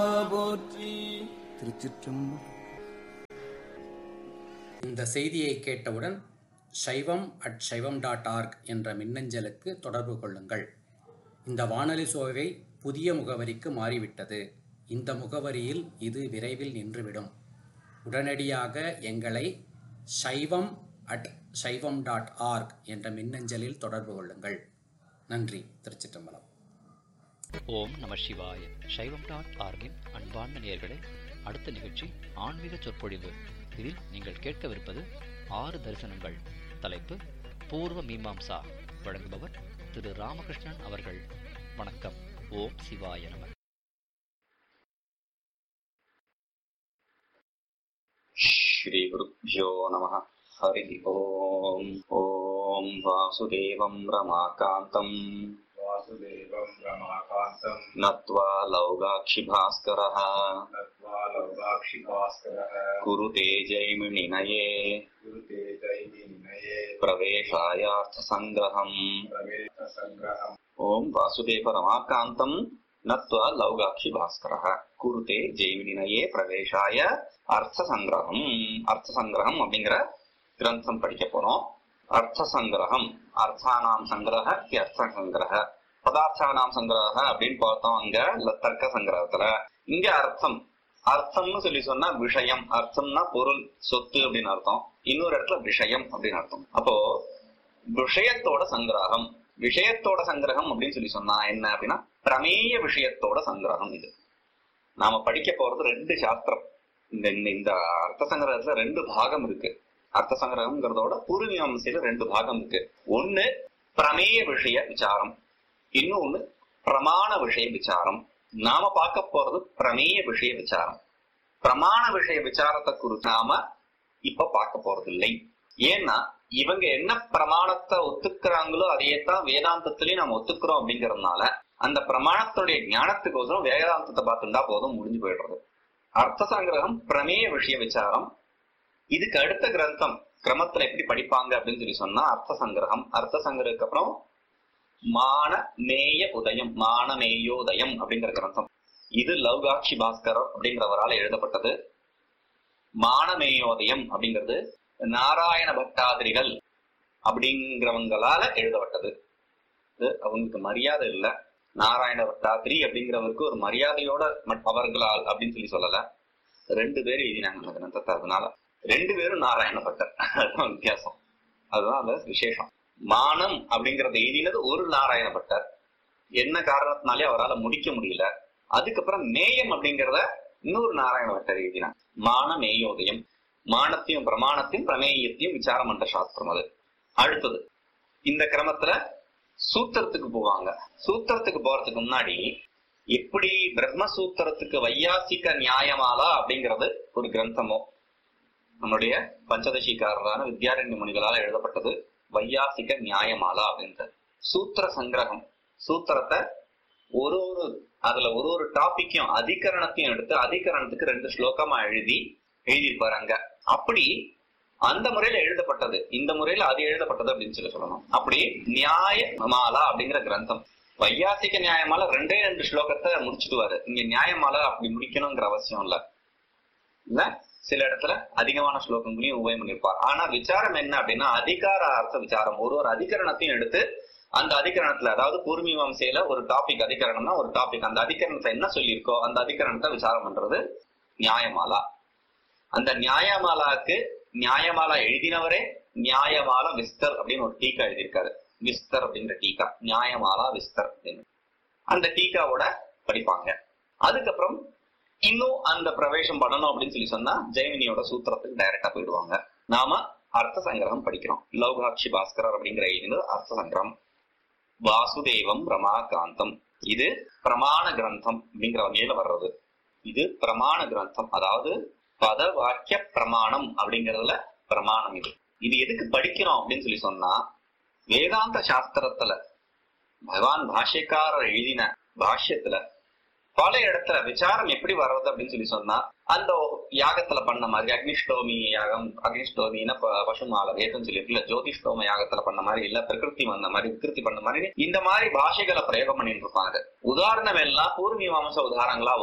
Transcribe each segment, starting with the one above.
போற்றி. திருச்சிற்றம்பலம். இந்த செய்தியை கேட்டவுடன் saivam@saivam.org என்ற மின்னஞ்சலுக்கு தொடர்பு கொள்ளுங்கள். இந்த வானொலி சோவை புதிய முகவரிக்கு மாறிவிட்டது. இந்த முகவரியில் இது விரைவில் நின்றுவிடும். உடனடியாக எங்களை saivam@saivam.org என்ற மின்னஞ்சலில் தொடர்பு கொள்ளுங்கள். நன்றி. திருச்சிற்றம்பலம். ஓம் நம சிவாய. சைவம்.org-இன் அன்பார்ந்த நேயர்களே, அடுத்த நிகழ்ச்சி ஆன்மீக சொற்பொழிவு. இதில் நீங்கள் கேட்கவிருப்பது 6 தரிசனங்கள். தலைப்பு பூர்வ மீமாம்சா. வழங்குபவர் திரு ராமகிருஷ்ணன் அவர்கள். வணக்கம். ஓம் சிவாய நம. ஸ்ரீ குருப்யோ நமः. ஹரி ஓம். ஓம் வாசுதேவம் ரமாகாந்தம் நத்வா லௌகாக்ஷி பாஸ்கரः குருதே ஜெய்மினிநயே பிரவேசாயார்த்த சங்கிரஹம். ஓம் வாசுதேவ ரமாகாந்தம் நத்வா லௌகாக்ஷி பாஸ்கரः குருதே ஜெய்மினிநயே பிரவேசாய அர்த்த சங்கிரகம். அர்த்த சங்கிரகம் அப்படிங்கிற கிரந்தம் படிக்க போறோம். அர்த்த சங்கிரகம், அர்த்தானாம் சங்கிரக, அர்த்த சங்கிரக, பதார்த்தானாம் சங்கிரக அப்படின்னு பார்த்தோம் அங்க தர்க்க சங்கிரகத்துல. இங்க அர்த்தம், அர்த்தம்னு சொல்லி சொன்னா விஷயம், அர்த்தம்னா பொருள், சொத்து அப்படின்னு அர்த்தம். இன்னொரு இடத்துல விஷயம் அப்படின்னு அர்த்தம். அப்போ விஷயத்தோட சங்கிரகம், விஷயத்தோட சங்கிரகம் அப்படின்னு சொல்லி சொன்னா என்ன அப்படின்னா பிரமேய விஷயத்தோட சங்கிரகம். இது நாம படிக்க போறது 2 சாஸ்திரம். இந்த அர்த்த சங்கிரகத்துல 2 பாகம் இருக்கு. அர்த்த சங்கிரகம்ங்கிறதோட பூர்வீமாம்சையில 2 பாகம் இருக்கு. ஒண்ணு பிரமேய விஷய விசாரம், இன்னொன்னு பிரமாண விஷய விசாரம். நாம பார்க்க போறது பிரமேய விஷய விசாரம். பிரமாண விஷய விசாரத்தை குறித்து நாம இப்ப பார்க்க போறது இல்லை. ஏன்னா இவங்க என்ன பிரமாணத்தை ஒத்துக்கிறாங்களோ அதையேத்தான் வேதாந்தத்திலயும் நம்ம ஒத்துக்கிறோம். அப்படிங்கறதுனால அந்த பிரமாணத்துடைய ஞானத்துக்கோசரம் வேதாந்தத்தை பார்த்துட்டா போதும், முடிஞ்சு போயிடுறது. அர்த்த சங்கிரகம் பிரமேய விஷய விசாரம். இதுக்கு அடுத்த கிரந்தம் கிரமத்துல எப்படி படிப்பாங்க அப்படின்னு சொல்லி சொன்னா அர்த்த சங்கிரகம். அர்த்த சங்கிரகத்துக்கு அப்புறம் மான மேய உதயம், மான மேயோதயம் அப்படிங்கிற கிரந்தம். இது லௌகாட்சி பாஸ்கர் அப்படிங்கிறவரால் எழுதப்பட்டது. மானமேயோதயம் அப்படிங்கிறது நாராயண பட்டாதிரிகள் அப்படிங்கிறவங்களால எழுதப்பட்டது. அவங்களுக்கு மரியாதை இல்ல, நாராயண பட்டாதிரி அப்படிங்கிறவருக்கு ஒரு மரியாதையோட அவர்களால் அப்படின்னு சொல்லி சொல்லல. 2 பேர் எழுதினாங்க அந்த கிரந்தத்தை. அதனால 2 பேரும் நாராயண பட்டர், அதுதான் வித்தியாசம். அதுதான் அந்த விசேஷம். மானம் அப்படிங்கறத எழுதினது ஒரு நாராயண பட்டர், என்ன காரணத்தினாலே அவரால் முடிக்க முடியல. அதுக்கப்புறம் மேயம் அப்படிங்கிறத இன்னொரு நாராயண பட்டர் எழுதினார். மான மேயோதயம், மானத்தையும் பிரமாணத்தையும் பிரமேயத்தையும் விசாரம் பண்ற சாஸ்திரம் அது. அடுத்தது இந்த கிரமத்துல சூத்திரத்துக்கு போவாங்க. சூத்திரத்துக்கு போறதுக்கு முன்னாடி எப்படி பிரம்மசூத்திரத்துக்கு வையாசிக நியாயமாலா அப்படிங்கிறது ஒரு கிரந்தமோ, நம்முடைய பஞ்சதசிக்காரரான வித்யாரண்ய முனிகளால் எழுதப்பட்டது வையாசிக நியாயமாலா அப்படின்றது. சூத்திர சங்கிரகம், சூத்திரத்தை அதுல ஒரு டாபிக்கையும் அதிகரணத்தையும் எடுத்து அதிகரணத்துக்கு 2 ஸ்லோகமா எழுதியிருப்பாரு அங்க. அப்படி அந்த முறையில எழுதப்பட்டது, இந்த முறையில அது எழுதப்பட்டது அப்படின்னு சொல்லணும். அப்படி நியாயமாலா அப்படிங்கிற கிரந்தம். வையாசிக நியாயமாலா 2 ஸ்லோகத்தை முடிச்சுடுவாரு. இங்க நியாயமாலா அப்படி முடிக்கணுங்கிற அவசியம் இல்ல. சில இடத்துல அதிகமான ஸ்லோகங்களையும் உபயம் பண்ணிருப்பார். ஆனா விசாரம் என்ன அப்படின்னா அதிகார அர்த்த விசாரம். ஒரு அதிகரணத்தையும் எடுத்து அந்த அதிகரணத்துல, அதாவது பூர்வீமாம்சையில ஒரு டாபிக் அதிகரணம்னா ஒரு டாபிக், அந்த அதிகரணத்தை என்ன சொல்லியிருக்கோ அந்த அதிகரணத்தை விசாரம் பண்றது நியாயமாலா. அந்த நியாயமாலாக்கு நியாயமாலா எழுதினவரே நியாயமாலா விஸ்தர் அப்படின்னு ஒரு டீக்கா எழுதியிருக்காரு. விஸ்தர் அப்படிங்கிற டீக்கா, நியாயமாலா விஸ்தர் அப்படின்னு அந்த டீக்காவோட படிப்பாங்க. அதுக்கப்புறம் இன்னும் அந்த பிரவேசம் பண்ணணும் அப்படின்னு சொல்லி சொன்னா ஜெய்மினியோட சூத்திரத்துக்கு டைரக்டா போயிடுவாங்க. நாம அர்த்த சங்கிரகம் படிக்கிறோம். லௌகாட்சி பாஸ்கரர் அப்படிங்கிற எழுதினது அர்த்த சங்கிரகம். வாசுதேவம் ரமாகாந்தம், இது பிரமாண கிரந்தம் அப்படிங்கிற வகையில வர்றது. இது பிரமாண கிரந்தம், அதாவது பத வாக்கிய பிரமாணம் அப்படிங்கறதுல பிரமாணம். இது எதுக்கு படிக்கிறோம் அப்படின்னு சொல்லி சொன்னா வேதாந்த சாஸ்திரத்துல பகவான் பாஷ்யக்காரர் எழுதின பாஷ்யத்துல பல இடத்துல விசாரம் எப்படி வர்றது அப்படின்னு சொல்லி சொன்னா அந்த யாகத்துல பண்ண மாதிரி அக்னிஷ்டோமி யாகம், அக்னிஷ்டோமின்னா பசுமால வேதம் சொல்லிட்டு, இல்ல ஜோதிஷ்டோம யாகத்துல பண்ண மாதிரி, இல்ல பிரகிருதி வந்த மாதிரி, விகிருதி பண்ண மாதிரி, இந்த மாதிரி பாஷைகளை பிரயோகம் பண்ணிட்டு இருப்பாங்க. உதாரணம் எல்லாம் பூர்வீமாம்ச உதாரணங்களா வரும்.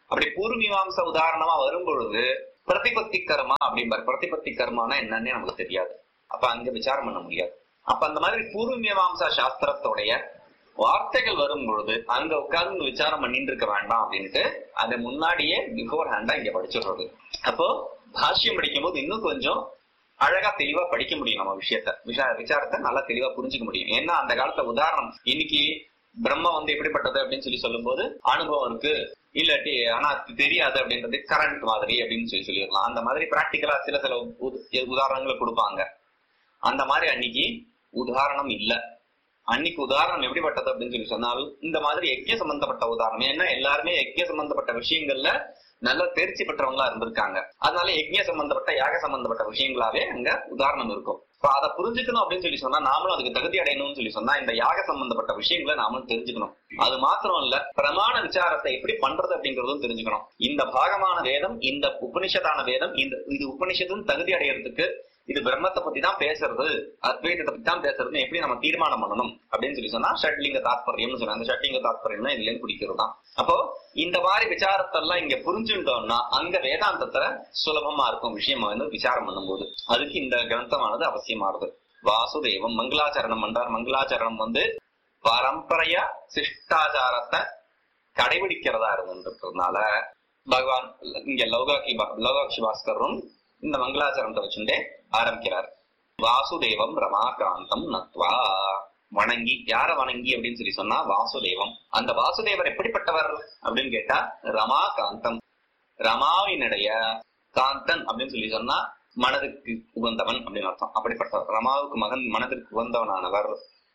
அப்படி பூர்வ மீமாம்சா உதாரணமா வரும் பொழுது பிரதிபத்தி கர்மா அப்படிம்பாரு. பிரதிபத்தி கர்மானா என்னன்னு நமக்கு தெரியாது, அப்ப அங்க விசாரம் பண்ண முடியாது. அப்ப அந்த மாதிரி பூர்வ மீமாம்சா சாஸ்திரத்தோடைய வார்த்தைகள் வரும் பொழுது அங்க உட்கார்ந்து விசாரம் பண்ணிட்டு இருக்க வேண்டாம் அப்படின்ட்டு அதை முன்னாடியே பிஃபோர் ஹேண்டா இங்க படிச்சிடுறது. அப்போ பாஷ்யம் படிக்கும் போது இன்னும் கொஞ்சம் அழகா தெளிவா படிக்க முடியும், நம்ம விசாரத்தை நல்லா தெளிவா புரிஞ்சுக்க முடியும். ஏன்னா அந்த காலத்துல உதாரணம், இன்னைக்கு பிரம்மா எப்படிப்பட்டது அப்படின்னு சொல்லும் போது அனுபவம் இருக்கு, இல்லாட்டி ஆனா தெரியாது அப்படின்றது கரண்ட் மாதிரி அப்படின்னு சொல்லிடலாம். அந்த மாதிரி பிராக்டிக்கலா சில உதாரணங்களை கொடுப்பாங்க. அந்த மாதிரி அன்னைக்கு உதாரணம் இல்ல. அன்னைக்கு உதாரணம் எப்படிப்பட்டது அப்படின்னு சொன்னாலும் இந்த மாதிரி யஜ்ஞ சம்பந்தப்பட்ட உதாரணம். ஏன்னா எல்லாருமே யஜ்ஞ சம்பந்தப்பட்ட விஷயங்கள்ல நல்ல தேர்ச்சி பெற்றவங்களா இருந்திருக்காங்க. அதனால யஜ்ஞ சம்பந்தப்பட்ட யாக சம்பந்தப்பட்ட விஷயங்களாவே அங்க உதாரணம் இருக்கும். இப்ப அதை புரிஞ்சுக்கணும் அப்படின்னு சொன்னா நாமளும் அதுக்கு தகுதி அடையணும்னு சொன்னா இந்த யாக சம்பந்தப்பட்ட விஷயங்களை நாமளும் தெரிஞ்சுக்கணும். அது மாத்திரம் இல்ல, பிரமாண விசாரத்தை எப்படி பண்றது அப்படிங்கறதும் தெரிஞ்சுக்கணும். இந்த பாகமான வேதம், இந்த உபனிஷதான வேதம், இது உபனிஷத்தும் தகுதி அடையறதுக்கு இது பிரம்மத்தை பத்தி தான் பேசுறது, அத்வைதத்தை பத்தி தான் பேசுறதுன்னு எப்படி நம்ம தீர்மானம் பண்ணணும் அப்படின்னு சொன்னா ஷட்லிங்க தாத்பரியம்னு சொன்னா அந்த ஷட்லிங்க தாத்பரியம் இதுல இருந்து குடிக்கிறது தான். அப்போ இந்த மாதிரி விசாரத்தெல்லாம் இங்க புரிஞ்சுட்டோம்னா அங்க வேதாந்தத்துல சுலபமா இருக்கும் விஷயம் விசாரம் பண்ணும்போது. அதுக்கு இந்த கிரந்தமானது அவசியமானது. வாசுதேவம் மங்களாச்சரணம் பண்றார். மங்களாச்சரணம் பரம்பரையா சிஷ்டாச்சாரத்தை கடைபிடிக்கிறதா இருந்துன்றதுனால பகவான் இங்க லௌகாட்சி பாஸ்கரும் இந்த மங்களாச்சரணத்தை வச்சுட்டே ஆரம்பிக்கிறார். வாசுதேவம் ரமாகாந்தம் நத்வா, வணங்கி. யார வணங்கி அப்படின்னு சொன்னா வாசுதேவம். அந்த வாசுதேவர் எப்படிப்பட்டவர் அப்படின்னு கேட்டா ரமாகாந்தம், ரமாவினுடைய காந்தன் அப்படின்னு சொன்னா மனதுக்கு உகந்தவன் அப்படின்னு அர்த்தம். அப்படிப்பட்டவர் ரமாவுக்கு மகன், மனதிற்கு உகந்தவனானவர்.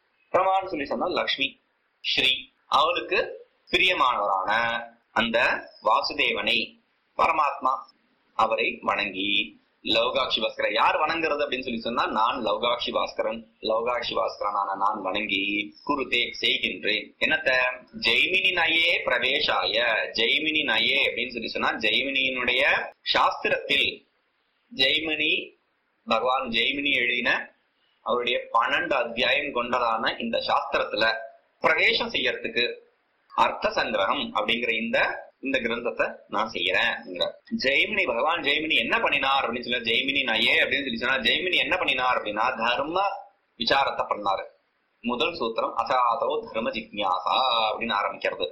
ரமான்னு சொன்னா லக்ஷ்மி, ஸ்ரீ, அவளுக்கு பிரியமானவரான அந்த வாசுதேவனை பரமாத்மா அவரை வணங்கி லௌகாட்சி பாஸ்கரன். யார் வணங்குறது அப்படின்னு சொன்னா நான் லௌகாட்சி பாஸ்கரன், லௌகாட்சி பாஸ்கரனான நான் வணங்கி குருதே செய்கின்றேன். என்னத்த ஜெய்மினி நயே பிரவேசாய. ஜெய்மினி நயே அப்படின்னு சொன்னா ஜெய்மினியினுடைய சாஸ்திரத்தில், ஜெய்மினி பகவான் ஜெய்மினி எழுதின அவருடைய 12 அத்தியாயம் கொண்டதான இந்த சாஸ்திரத்துல பிரவேசம் செய்யறதுக்கு அர்த்த சங்கிரகம் அப்படிங்கிற இந்த கிரந்தத்தை நான் செய்யறேன் அப்படிங்கிற. ஜெய்மினி பகவான் ஜெய்மினி என்ன பண்ணினார் அப்படின்னு சொல்ல, ஜெய்மினி நயே அப்படின்னு சொன்னா ஜெய்மினி என்ன பண்ணினார் அப்படின்னா தர்ம விசாரத்தை பண்ணாரு. முதல் சூத்திரம் அசாதோ தர்ம ஜிக்ஞாசா அப்படின்னு ஆரம்பிக்கிறது.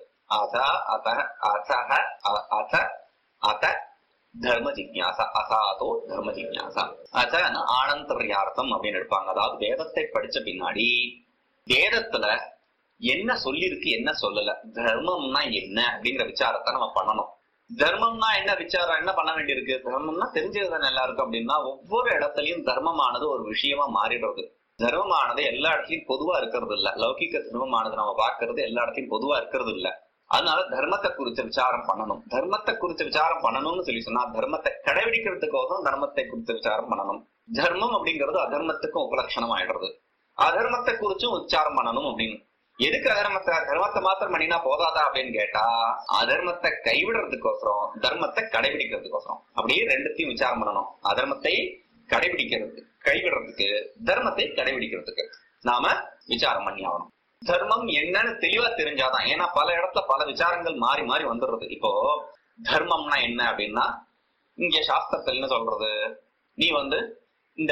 அத தர்ம ஜிக்ஞாசா, அசாதோ தர்ம ஜிக்ஞாசா. அசன ஆனந்த பிரியார்த்தம் அப்படின்னு எடுப்பாங்க. அதாவது வேதத்தை படிச்ச பின்னாடி வேதத்துல என்ன சொல்லிருக்கு என்ன சொல்லல, தர்மம்னா என்ன அப்படிங்கிற விசாரத்தை நம்ம பண்ணணும். தர்மம்னா என்ன விசாரம் என்ன பண்ண வேண்டியிருக்கு, தர்மம்னா தெரிஞ்சதுதானே எல்லாருக்கும் அப்படின்னா ஒவ்வொரு இடத்துலயும் தர்மமானது ஒரு விஷயமா மாறிடுறது. தர்மமானது எல்லா இடத்துலயும் பொதுவா இருக்கிறது இல்ல. லௌகிக தர்மமானது நம்ம பாக்குறது எல்லா இடத்துலயும் பொதுவா இருக்கிறது இல்ல. அதனால தர்மத்தை குறிச்ச விசாரம் பண்ணணும். தர்மத்தை குறிச்ச விசாரம் பண்ணணும்னு சொன்னா தர்மத்தை கடைபிடிக்கிறதுக்கோசம் தர்மத்தை குறிச்ச விசாரம் பண்ணணும். தர்மம் அப்படிங்கிறது அதர்மத்துக்கும் உபலட்சணம் ஆயிடுறது. அதர்மத்தை குறிச்சும் விசாரம் பண்ணணும் அப்படின்னு. எதுக்கு தர்மத்தை மாத்திரம் பண்ணினா போதாதா அப்படின்னு கேட்டா அதர்மத்தை கைவிடுறதுக்கோசரம் தர்மத்தை கடைபிடிக்கிறதுக்கோசரம் அப்படியே ரெண்டுத்தையும் விசாரம் பண்ணணும். அதர்மத்தை கைவிடுறதுக்கு தர்மத்தை கடைபிடிக்கிறதுக்கு நாம விசாரம் பண்ணி ஆகணும். தர்மம் என்னன்னு தெளிவா தெரிஞ்சாதான். ஏன்னா பல இடத்துல பல விசாரங்கள் மாறி மாறி வந்துடுறது. இப்போ தர்மம்னா என்ன அப்படின்னா இங்க சாஸ்திரத்துல என்ன சொல்றது, நீ இந்த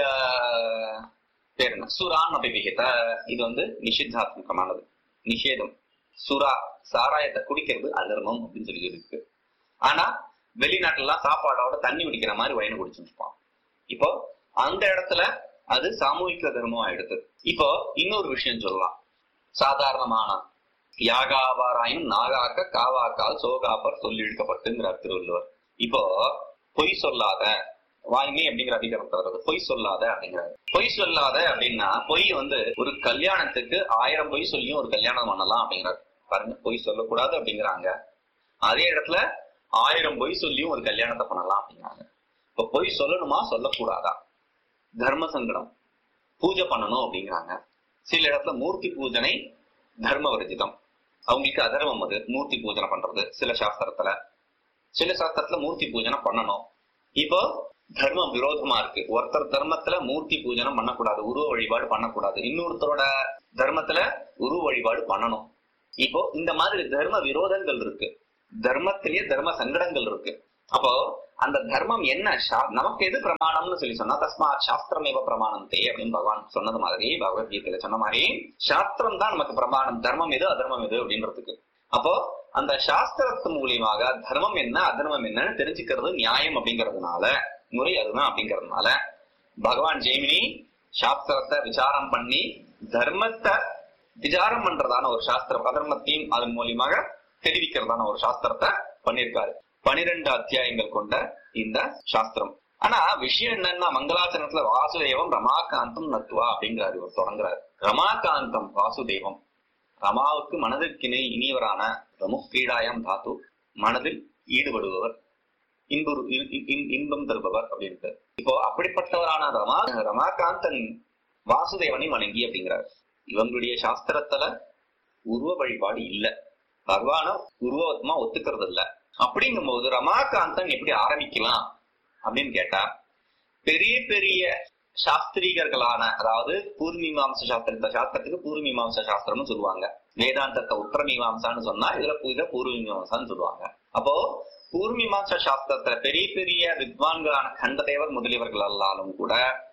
பேர் என்ன சுரான் அபிவிகித, இது நிஷித்தாத்மகமானது, நிஷேதம். சுறா சாராயத்தை குடிக்கிறது அதர்மம் அப்படின்னு சொல்லி இருக்கு. ஆனா வெளிநாட்டுல எல்லாம் சாப்பாடோட தண்ணி குடிக்கிற மாதிரி வயனு குடிச்சுட்டு இருப்பான். இப்போ அந்த இடத்துல அது சாமூகிக தர்மம் ஆயிடுது. இப்போ இன்னொரு விஷயம் சொல்லலாம். சாதாரணமான யாகாவாராயும் நாகாக்க காவாக்கால் சோகாப்பர் சொல்லி இழுக்கப்பட்டுங்கிறார் திருவள்ளுவர். இப்போ பொய் சொல்லாத, வாய்மை அப்படிங்கிற அதிகாரத்தை வருது. பொய் சொல்லாத அப்படிங்கிறாரு. பொய் சொல்லாத அப்படின்னா பொய் ஒரு கல்யாணத்துக்கு 1000 பொய் சொல்லியும் ஒரு கல்யாணம் பண்ணலாம் அப்படிங்கிறாரு. பாருங்க, பொய் சொல்லக்கூடாது அப்படிங்கிறாங்க. அதே இடத்துல 1000 பொய் சொல்லியும் ஒரு கல்யாணத்தை பண்ணலாம் அப்படிங்கிறாங்க. இப்ப பொய் சொல்லணுமா சொல்லக்கூடாதா? தர்ம சங்கடம். பூஜை பண்ணணும் அப்படிங்கிறாங்க. சில இடத்துல மூர்த்தி பூஜனை தர்ம வர்ஜிதம், அவங்களுக்கு அதர்மம் அது மூர்த்தி பூஜனை பண்றது. சில சாஸ்திரத்துல மூர்த்தி பூஜனை பண்ணணும். இப்போ தர்மம் விரோதமா இருக்கு. ஒருத்தர் தர்மத்துல மூர்த்தி பூஜனம் பண்ணக்கூடாது, உருவ வழிபாடு பண்ணக்கூடாது. இன்னொருத்தரோட தர்மத்துல உருவ வழிபாடு பண்ணணும். இப்போ இந்த மாதிரி தர்ம விரோதங்கள் இருக்கு. தர்மத்திலேயே தர்ம சங்கடங்கள் இருக்கு. அப்போ அந்த தர்மம் என்ன, நமக்கு எது பிரமாணம்னு சொல்லி சொன்னா தஸ்மாத் சாஸ்திரமேவ பிரமாணம் தே அப்படின்னு பகவான் சொன்னது மாதிரி, பகவத்கீதையில சொன்ன மாதிரி சாஸ்திரம் தான் நமக்கு பிரமாணம், தர்மம் எது அதர்மம் எது அப்படின்றதுக்கு. அப்போ அந்த சாஸ்திரத்து மூலியமாக தர்மம் என்ன அதர்மம் என்னன்னு தெரிஞ்சுக்கிறது நியாயம் அப்படிங்கறதுனால, முறை அதுதான் அப்படிங்கறதுனால பகவான் ஜெய்மினி சாஸ்திரத்தை விசாரம் பண்ணி தர்மத்தை விசாரம் பண்றதான ஒரு சாஸ்திரம், அதர்மத்தையும் அதன் மூலியமாக தெரிவிக்கிறதான ஒரு சாஸ்திரத்தை பண்ணிருக்காரு. 12 அத்தியாயங்கள் கொண்ட இந்த சாஸ்திரம். ஆனா விஷயம் என்னன்னா, மங்களாச்சரணத்துல வாசுதேவம் ரமாகாந்தம் நத்துவா அப்படிங்கிறாரு, இவர் தொடங்குறாரு. ரமாகாந்தம் வாசுதேவம், ரமாவுக்கு மனதிற்கு இனியவரான ரமுக்ரீடாயம் தாத்து, மனதில் ஈடுபடுபவர், இன்பம் தருபவர் அப்படின்ட்டு. இப்போ அப்படிப்பட்டவரான ரமாகாந்தன் வாசுதேவனை வணங்கி அப்படிங்கிறார். இவங்களுடைய சாஸ்திரத்துல உருவ வழிபாடு இல்ல, பகவான உருவமா ஒத்துக்கிறது இல்ல. அப்படிங்கும் போது ரமாகாந்தன் எப்படி ஆரம்பிக்கலாம் அப்படின்னு கேட்டா, பெரிய பெரிய சாஸ்திரிகர்களான, அதாவது பூர்வீமாம்ச சாஸ்திரம், இந்த சாஸ்திரத்துக்கு பூர்வீமாம்ச சாஸ்திரம்னு சொல்லுவாங்க. வேதாந்தத்தை உத்தரமீமாம்சான்னு சொன்னா இதுல பூர்வீமாம்சான்னு சொல்லுவாங்க. அப்போ பூர்வீமாம்ச சாஸ்திரத்துல பெரிய பெரிய வித்வான்களான கண்டதேவர் முதலியவர்கள் எல்லாரும் கூட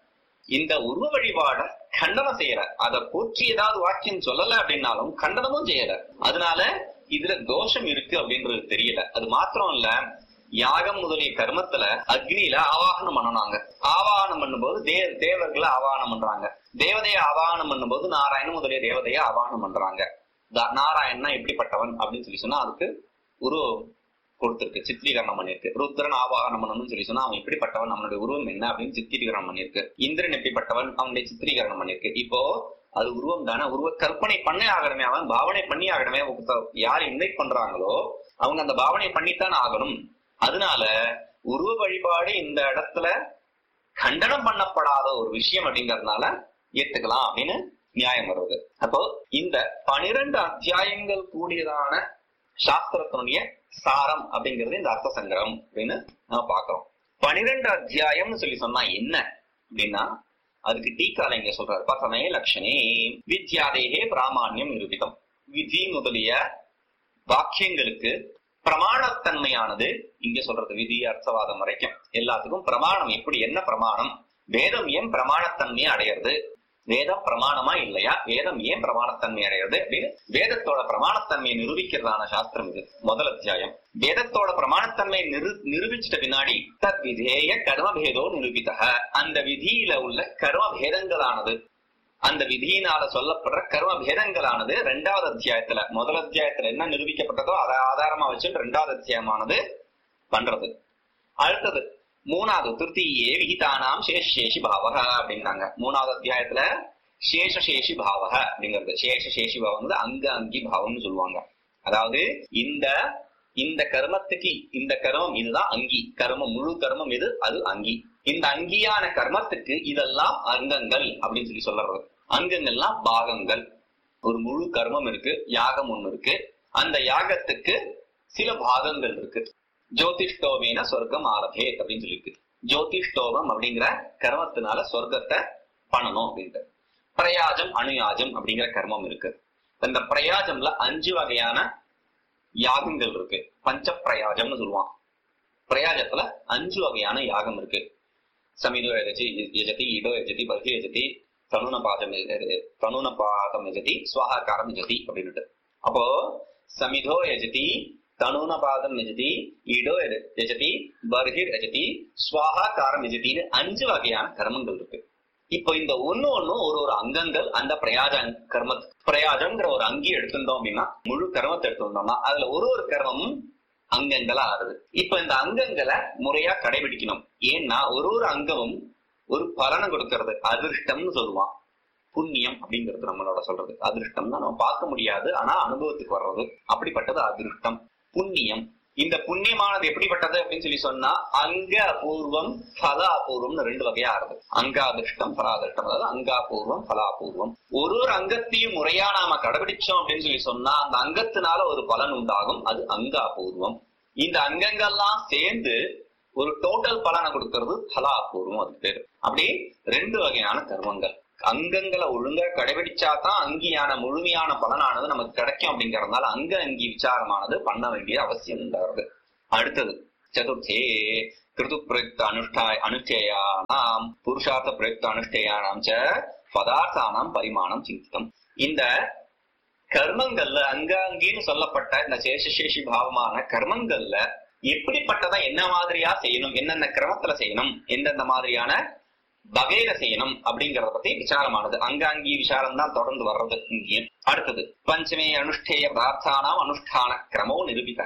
இந்த உருவ வழிபாட கண்டனம் செய்யற, அதை போற்றி ஏதாவது வாக்கியம் சொல்லல அப்படின்னாலும் கண்டனமும் செய்யற. அதனால இதுல தோஷம் இருக்கு அப்படின்றது தெரியல. அது மாத்திரம் இல்ல, யாகம் முதலிய கர்மத்துல அக்னியில ஆவாகனம் பண்ணனாங்க. ஆவாகனம் பண்ணும்போது தேவர்களை ஆவாகனம் பண்றாங்க. தேவதையை ஆவாகனம் பண்ணும்போது நாராயணன் முதலிய தேவதையை ஆவாகனம் பண்றாங்க. நாராயணனா எப்படிப்பட்டவன் அப்படின்னு சொல்லி சொன்னா அதுக்கு உருவம் கொடுத்திருக்கு, சித்திரீகரணம் பண்ணிருக்கு. ருத்ரன் ஆவாகனம் பண்ணணும்னு சொல்லி சொன்னா அவன் எப்படிப்பட்டவன், அவனுடைய உருவம் என்ன அப்படின்னு சித்திரீகரணம் பண்ணிருக்கு. இந்திரன் எப்படிப்பட்டவன், அவனுடைய சித்திரீகரணம் பண்ணிருக்கு. இப்போ அது உருவம் தானே, உருவ கற்பனை பண்ணே ஆகணுமே, அவன் பாவனை பண்ணி ஆகணுமே. யார் இன்வைட் பண்றாங்களோ அவங்க அந்த பாவனை பண்ணித்தான் ஆகணும். அதனால உருவ வழிபாடு இந்த இடத்துல கண்டனம் பண்ணப்படாத ஒரு விஷயம் அப்படிங்கறதுனால ஏத்துக்கலாம் அப்படின்னு நியாயம் வருது. அப்போ இந்த 12 அத்தியாயங்கள் கூடியதான சாஸ்திரத்தினுடைய சாரம் அப்படிங்கிறது இந்த அர்த்த சங்கிரகம் அப்படின்னு நம்ம பாக்குறோம். 12 அத்தியாயம்னு சொல்லி சொன்னா என்ன அப்படின்னா, அதுக்கு டீக்கால இங்க சொல்றாரு, பசமே லட்சணே வித்யாதேகே பிராமான்யம் நிரூபிதம். விதி முதலிய வாக்கியங்களுக்கு பிரமாணத்தன்மையானது இங்க சொல்றது. விதி அர்த்தவாதம் வரைக்கும் எல்லாத்துக்கும் பிரமாணம் எப்படி, என்ன பிரமாணம், வேதம் ஏன் பிரமாணத்தன்மையை அடையிறது, வேதம் பிரமாணமா இல்லையா, வேதம் ஏன் பிரமாணத்தன்மை அடையிறது அப்படின்னு வேதத்தோட பிரமாணத்தன்மையை நிரூபிக்கிறதான சாஸ்திரம் இது. முதல் அத்தியாயம் வேதத்தோட பிரமாணத்தன்மையை நிரூபிச்சிட்ட பின்னாடி தத் விதேய கர்மபேதோ நிரூபித்தக, அந்த விதியில உள்ள கர்ம பேதங்களானது, அந்த விதியினால சொல்லப்படுற கர்ம பேதங்களானது 2வது அத்தியாயத்துல, முதல் அத்தியாயத்துல என்ன நிரூபிக்கப்பட்டதோ அதை ஆதாரமா வச்சு 2வது அத்தியாயமானது பண்றது. அடுத்தது 3வது திருத்தீயே விகிதானாம் சேஷேஷி பாவக அப்படின்னாங்க. 3வது அத்தியாயத்துல சேஷசேஷி பாவக அப்படிங்கிறது. சேஷசேஷி பாவம் வந்து அங்க அங்கி பாவம்னு சொல்லுவாங்க. அதாவது இந்த கர்மத்துக்கு இந்த கர்மம் இதுதான் அங்கி, கர்மம் முழு கர்மம் எது அது அங்கி. இந்த அங்கியான கர்மத்துக்கு இதெல்லாம் அங்கங்கள் அப்படின்னு சொல்லி சொல்றது. அங்கங்கள்லாம் பாகங்கள். ஒரு முழு கர்மம் இருக்கு, யாகம் ஒண்ணு இருக்கு, அந்த யாகத்துக்கு சில பாகங்கள் இருக்கு. ஜோதிஷ்டோமேன சொர்க்கம் ஆலபேத் அப்படின்னு சொல்லிருக்கு. ஜோதிஷ்டோமம் அப்படிங்கிற கர்மத்தினால சொர்க்கத்தை பண்ணணும் அப்படின்ட்டு. பிரயாஜம் அணுயாஜம் அப்படிங்கிற கர்மம் இருக்கு. இந்த பிரயாஜம்ல 5 வகையான யாகங்கள் இருக்கு. பஞ்ச பிரயாஜம்னு சொல்லுவான். பிரயாஜத்துல 5 வகையான யாகம் இருக்கு. சமிதோ யஜதி, இடோ யஜதி, பர்ஹி யஜதி, தனுனபாதம் யஜதி, ஸ்வாஹாகாரம் யஜதி அப்படின்னுட்டு. அப்போ சமிதோ யஜதி, தனுனபாதம் யஜதி, இடோ யஜதி, பர்ஹிர் யஜதி, ஸ்வாஹாகாரம் யஜதின்னு 5 வகையான கர்மங்கள் இருக்கு. இப்போ இந்த ஒண்ணு ஒரு அங்கங்கள் அந்த பிரயாஜம்ங்கிற ஒரு அங்கி எடுத்துட்டோம் அப்படின்னா, முழு கர்மத்தை எடுத்துட்டோம்னா அதுல ஒரு கர்மமும் அங்கங்களா ஆறுது. இப்ப இந்த அங்கங்களை முறையா கடைபிடிக்கணும். ஏன்னா ஒரு அங்கமும் ஒரு பலனை கொடுக்கறது. அதிர்ஷ்டம்னு சொல்லுவான், புண்ணியம் அப்படிங்கிறது நம்மளோட சொல்றது. அதிர்ஷ்டம் தான் நம்ம பார்க்க முடியாது, ஆனா அனுபவத்துக்கு வர்றது. அப்படிப்பட்டது அதிர்ஷ்டம். புண்ணியம், இந்த புண்ணியமானது எப்படிப்பட்டது அப்படின்னு சொல்லி சொன்னா அங்க அபூர்வம் பல அபூர்வம்னு 2 வகையா ஆறுது. அங்காதிருஷ்டம் பலாதிருஷ்டம். அதாவது அங்காபூர்வம் பலாபூர்வம். ஒரு அங்கத்தையும் முறையா நாம கடைபிடிச்சோம் அப்படின்னு சொல்லி சொன்னா அந்த அங்கத்தினால ஒரு பலன் உண்டாகும், அது அங்காபூர்வம். இந்த அங்கங்கள்லாம் சேர்ந்து ஒரு டோட்டல் பலனை கொடுக்கறது பலாபூர்வம், அதுக்கு பேரு. அப்படி 2 வகையான கர்மங்கள். அங்கங்களை ஒழுங்கா கடைபிடிச்சாதான் அங்கியான முழுமையான பலனானது நமக்கு கிடைக்கும் அப்படிங்கறதுனால அங்கி விசாரமானது பண்ண வேண்டிய அவசியம் உண்டாகிறது. அடுத்தது சதுர்த்தே கிருது பிரயுக்த அனுஷ்டேயானாம் புருஷார்த்த பிரயுக்த அனுஷ்டேயானாம் ச பதார்த்தானாம் பரிமாணம் சிந்தித்தம். இந்த கர்மங்கள்ல அங்கின்னு சொல்லப்பட்ட இந்த சேஷசேஷி பாவமான கர்மங்கள்ல எப்படிப்பட்டதா என்ன மாதிரியா செய்யணும், என்னென்ன கிரமத்துல செய்யணும், எந்தெந்த மாதிரியான வகையில செய்யணும் அப்படிங்கறத பத்தி விசாரமானது. அங்கி விசாரம் தான் தொடர்ந்து வர்றது இங்கே. அடுத்தது பஞ்சமே அனுஷ்டேய பதார்த்தானாம் அனுஷ்டான கிரமோ நிரூபித.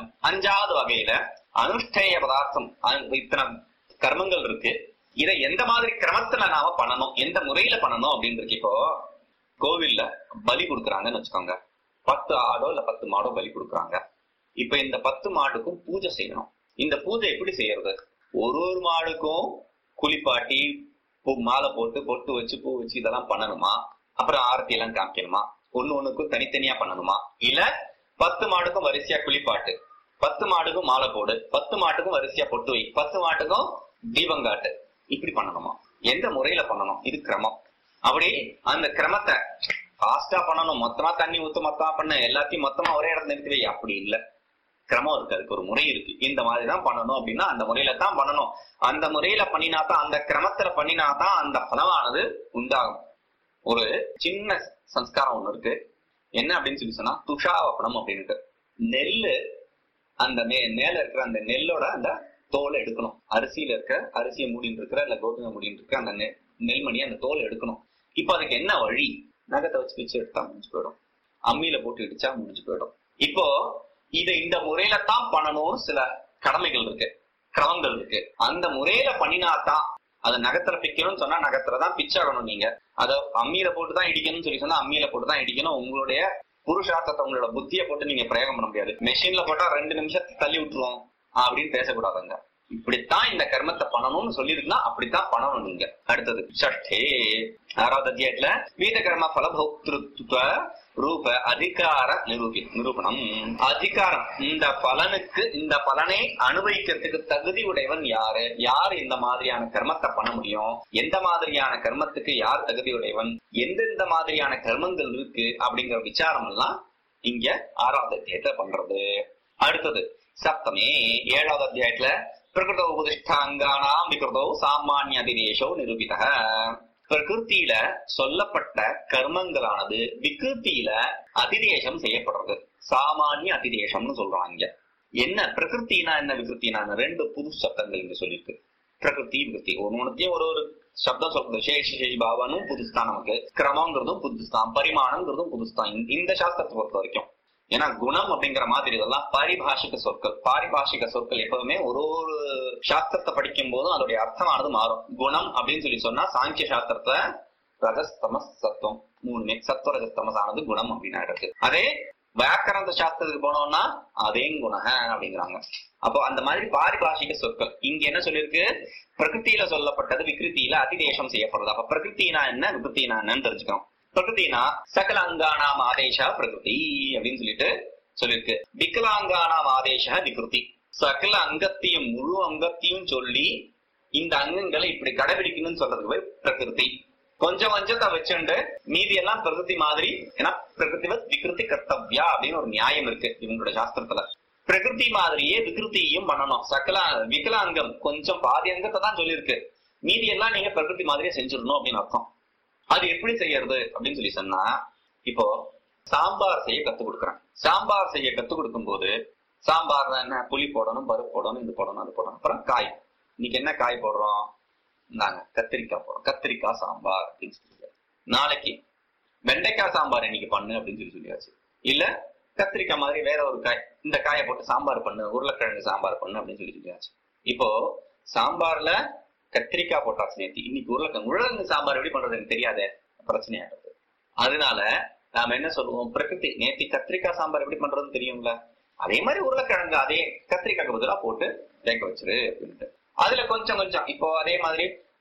5வது வகையில அனுஷ்டேய பதார்த்தம், இத்தனை கர்மங்கள் இருக்கு, இதை எந்த மாதிரி கிரமத்துல நாம பண்ணணும், எந்த முறையில பண்ணணும் அப்படின்னு இருக்கு. இப்போ கோவில்ல பலி கொடுக்குறாங்கன்னு வச்சுக்கோங்க, 10 ஆடோ இல்ல 10 மாடோ பலி கொடுக்குறாங்க. இப்ப இந்த 10 மாடுக்கும் பூஜை செய்யணும். இந்த பூஜை எப்படி செய்யறது? ஒரு மாடுக்கும் குளிப்பாட்டி மாலை போட்டு பொட்டு வச்சு பூ வச்சு இதெல்லாம் பண்ணணுமா? அப்புறம் ஆரத்தி எல்லாம் காமிக்கணுமா? ஒண்ணுக்கும் தனித்தனியா பண்ணணுமா? இல்ல 10 மாடுக்கும் வரிசையா குளிப்பாட்டு, 10 மாடுக்கும் மாலை போடு, 10 மாட்டுக்கும் வரிசையா பொட்டு வை, 10 மாட்டுக்கும் தீபங்காட்டு, இப்படி பண்ணணுமா? எந்த முறையில பண்ணணும்? இது கிரமம். அப்படி அந்த கிரமத்தை ஃபாஸ்டா பண்ணணும், மொத்தமா தண்ணி ஊத்து மொத்தமா பண்ண, எல்லாத்தையும் மொத்தமா ஒரே இடத்துல நிறுத்தி வை, அப்படி இல்ல. கிரமம் இருக்கு, அதுக்கு ஒரு முறை இருக்கு. இந்த மாதிரிதான் பண்ணணும் அப்படின்னா அந்த முறையில தான் பண்ணணும். அந்த முறையில பண்ணினாதான், அந்த கிரமத்துல பண்ணினாதான் அந்த பலமானது உண்டாகும். ஒரு சின்ன சம்ஸ்காரம் ஒண்ணு இருக்கு, என்ன அப்படின்னு சொல்லி சொன்னா துஷாவப்பணம் அப்படின்ட்டு. நெல்லு அந்த மேல இருக்கிற அந்த நெல்லோட அந்த தோலை எடுக்கணும். அரிசியில இருக்க, அரிசியை மூடின்னு இருக்கிற இல்ல கோதுமை மூடின்னு இருக்க அந்த நெல்மணி அந்த தோலை எடுக்கணும். இப்ப அதுக்கு என்ன வழி? நகத்தை வச்சு பிச்சு எடுத்தா முடிஞ்சு போயிடும், அம்மியில போட்டு இடிச்சா முடிஞ்சு போயிடும். இப்போ இதை இந்த முறையில தான் பண்ணணும்னு சில கடமைகள் இருக்கு, கிரமங்கள் இருக்கு. அந்த முறையில பண்ணினாதான், அதை நகத்துல பிக்கணும்னு சொன்னா நகத்துலதான் பிச்சாகணும். நீங்க அதை அம்மியில போட்டுதான் இடிக்கணும்னு சொல்லி சொன்னா அம்மியில போட்டுதான் இடிக்கணும். உங்களுடைய புருஷார்த்தத்தை, உங்களோட புத்தியை போட்டு நீங்க பிரயோகம் பண்ண முடியாது. மெஷின்ல போட்டா 2 நிமிஷத்தை தள்ளி விட்டுருவோம் அப்படின்னு பேசக்கூடாதுங்க. இப்படித்தான் இந்த கர்மத்தை பண்ணணும்னு சொல்லிருந்தா அப்படித்தான் பண்ணணும் நீங்க. அடுத்தது ஷஷ்டே 6வது அத்தியாயத்துல வீத கர்ம பலபோக்திருத்வ ரூப அதிகார நிரூபணம். அதிகாரம், இந்த பலனுக்கு, இந்த பலனை அனுபவிக்கிறதுக்கு தகுதி உடையவன் யாரு, யார் இந்த மாதிரியான கர்மத்தை பண்ண முடியும், எந்த மாதிரியான கர்மத்துக்கு யார் தகுதி உடையவன், எந்தெந்த மாதிரியான கர்மங்கள் இருக்கு அப்படிங்கிற விசாரம் எல்லாம் இங்க 6வது அத்தியாயத்துல பண்றது. அடுத்தது சப்தமே 7வது அத்தியாயத்துல பிரகிருத உபதிஷ்டாங்கானாம் விகிருதோ சாமானிய அதிதேசோ நிரூபித. பிரகிருத்தியில சொல்லப்பட்ட கர்மங்களானது விகிருத்தியில அதிதேசம் செய்யப்படுறது. சாமானிய அதிதேசம்னு சொல்றாங்க. என்ன பிரகிருத்தினா என்ன, விகிருத்தினா 2 புது சப்தங்கள் இங்க சொல்லிருக்கு. பிரகிருதி விகிருத்தி ஒன்னொன்னுத்தையும் ஒரு சப்தம் சொல்றது. சேஷி பாவனும் புதுஸ்தான், நமக்கு கிரமங்கிறதும் புதுஸ்தான், பரிமாணங்கிறதும் புதுஸ்தான் இந்த சாஸ்திரத்தை பொறுத்த வரைக்கும். ஏன்னா குணம் அப்படிங்கிற மாதிரி இதெல்லாம் பாரிபாஷிக சொற்கள். பாரிபாஷிக சொற்கள் எப்பவுமே ஒரு சாஸ்திரத்தை படிக்கும் போதும் அதோடைய அர்த்தமானது மாறும். குணம் அப்படின்னு சொல்லி சொன்னா சாங்கிய சாஸ்திரத்துல ரஜஸ்தமஸ் சத்துவம் 3மே சத்துவ ரஜஸ்தமஸ் ஆனது குணம் அப்படின்னு இருக்கு. அதே வியாக்கரண சாஸ்திரத்துக்கு போனோம்னா அதே குணக அப்படிங்கிறாங்க. அப்போ அந்த மாதிரி பாரிபாஷிக சொற்கள் இங்க என்ன சொல்லிருக்கு? பிரகிருத்தியில சொல்லப்பட்டது விகிருத்தியில அதிதேசம் செய்யப்படுறது. அப்ப பிரகிருத்தினா என்ன, விகிருத்தினா என்னன்னு தெரிஞ்சுக்கணும். பிரகிருத்தினா சகல அங்கானாம் ஆதேச பிரகிருதி அப்படின்னு சொல்லிருக்கு. விகலாங்கானாம் ஆதேச விகிருதி. சகல அங்கத்தையும் முழு அங்கத்தையும் சொல்லி இந்த அங்கங்களை இப்படி கடைபிடிக்கணும்னு சொல்றதுக்கு போய் பிரகிருதி. கொஞ்சம் கொஞ்சத்தை வச்சுண்டு மீதி எல்லாம் பிரகிருதி மாதிரி. ஏன்னா பிரகிருதிவத் விகிருதி கர்த்தவ்யா அப்படின்னு ஒரு நியாயம் இருக்கு இவங்களோட சாஸ்திரத்துல. பிரகிருதி மாதிரியே விகிருத்தியும் பண்ணணும். சகல விகலாங்கம் கொஞ்சம் பாதி அங்கத்தை தான் சொல்லியிருக்கு, மீதி எல்லாம் நீங்க பிரகிருதி மாதிரியே செஞ்சிடணும் அப்படின்னு அர்த்தம். அது எப்படி செய்யறது அப்படின்னு சொல்லி சொன்னா, இப்போ சாம்பார் செய்ய கத்து கொடுக்குறேன். சாம்பார் செய்ய கத்து கொடுக்கும் போது சாம்பார் என்ன, புளி போடணும், பருப்பு போடணும், இது போடணும், அது போடணும். அப்புறம் காய், இன்னைக்கு என்ன காய் போடுறோம், நாங்க கத்திரிக்காய் போடுறோம், கத்திரிக்காய் சாம்பார் அப்படின்னு சொல்லி. நாளைக்கு வெண்டைக்காய் சாம்பார் இன்னைக்கு பண்ணு அப்படின்னு சொல்லியாச்சு. இல்ல கத்திரிக்காய் மாதிரி வேற ஒரு காய், இந்த காயை போட்டு சாம்பார் பண்ணு, உருளைக்கிழங்கு சாம்பார் பண்ணு அப்படின்னு சொல்லியாச்சு. இப்போ சாம்பார்ல கத்திரிக்காய் போட்டாச்சு நேத்தி, இன்னைக்கு உருளைக்கிழங்கு சாம்பார் எப்படி பண்றது எனக்கு தெரியாத, பிரச்சனையாடுறது. அதனால நாம என்ன சொல்லுவோம், பிரகிருதி நேத்தி கத்திரிக்காய் சாம்பார் எப்படி பண்றதுன்னு தெரியும்ல, அதே மாதிரி உருளைக்கிழங்கு அதே கத்திரிக்காய்க்கு பதிலா போட்டு வேக வச்சிரு அப்படின்ட்டு. அதுல கொஞ்சம் கொஞ்சம் இப்போ அதே மாதிரி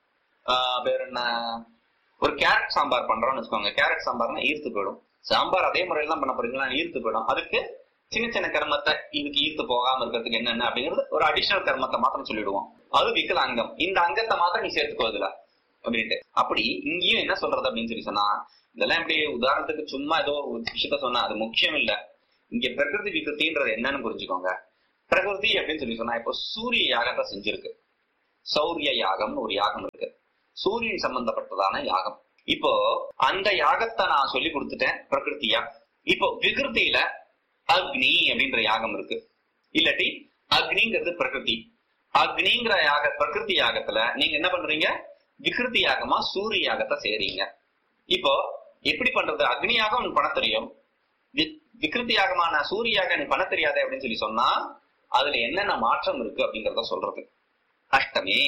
வேற என்ன, ஒரு கேரட் சாம்பார் பண்றோம்னு வச்சுக்கோங்க. கேரட் சாம்பார்னா ஈர்த்து போயிடும். சாம்பார் அதே முறையில தான் பண்ண போறீங்களா, ஈர்த்து போயிடும். அதுக்கு சின்ன சின்ன கர்மத்தை இதுக்கு ஈர்த்து போகாம இருக்கிறதுக்கு என்னென்ன அப்படிங்கிறது ஒரு அடிஷனல் கர்மத்தை மாத்திரம் சொல்லிடுவோம். அது விகலாங்கம். இந்த அங்கத்தை மாத்திரம் நீ சேர்த்துக்கோ. இதுல அப்படின்ட்டு. அப்படி இங்கேயும் என்ன சொல்றது அப்படின்னு சொல்லி சொன்னா, இதெல்லாம் எப்படி உதாரணத்துக்கு சும்மா ஏதோ ஒரு விஷயத்த சொன்னா அது முக்கியம் இல்ல. இங்க பிரகிருதி விகிருத்தின்றது என்னன்னு புரிஞ்சுக்கோங்க. பிரகிருதி அப்படின்னு சொல்லி சொன்னா, இப்போ சூரிய யாகத்தை செஞ்சிருக்கு. சௌரிய யாகம்னு ஒரு யாகம் இருக்கு, சூரியன் சம்பந்தப்பட்டதான யாகம். இப்போ அந்த யாகத்தை நான் சொல்லி கொடுத்துட்டேன் பிரகிருத்தியா. இப்போ விகிருத்தியில அக்னி அப்படின்ற யாகம் இருக்கு, இல்லாட்டி அக்னிங்கிறது பிரகிருதி. அக்னிங்கிற பிரகிருதி யாகத்துல நீங்க என்ன பண்றீங்க, விகிருதி யாகமா சூரிய யாகத்தை செய்றீங்க. இப்போ எப்படி பண்றது, அக்னி யாகம் உனக்கு பண்ண தெரியும், விகிருதி யாகமான சூரிய யாகம் எனக்கு பண்ண தெரியாது அப்படின்னு சொல்லி சொன்னா அதுல என்னென்ன மாற்றம் இருக்கு அப்படிங்கறத சொல்றது. அஷ்டமே